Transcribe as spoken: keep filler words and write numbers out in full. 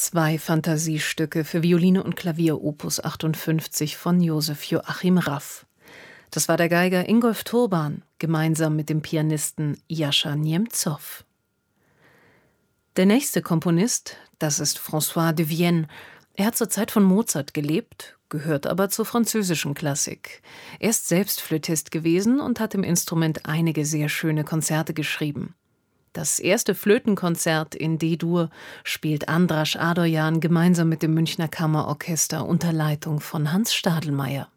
Zwei Fantasiestücke für Violine und Klavier Opus achtundfünfzig von Josef Joachim Raff. Das war der Geiger Ingolf Turban, gemeinsam mit dem Pianisten Jascha Niemzow. Der nächste Komponist, das ist François de Vienne. Er hat zur Zeit von Mozart gelebt, gehört aber zur französischen Klassik. Er ist selbst Flötist gewesen und hat im Instrument einige sehr schöne Konzerte geschrieben. Das erste Flötenkonzert in D-Dur spielt Andras Adorjan gemeinsam mit dem Münchner Kammerorchester unter Leitung von Hans Stadelmeier.